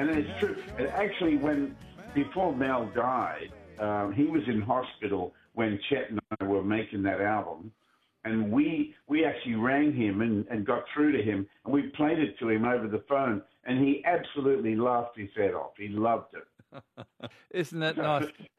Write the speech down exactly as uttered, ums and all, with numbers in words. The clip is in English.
And it's true. And actually, when before Mel died, um, he was in hospital when Chet and I were making that album. And we we actually rang him and, and got through to him, and we played it to him over the phone, and he absolutely laughed his head off. He loved it. Isn't that nice?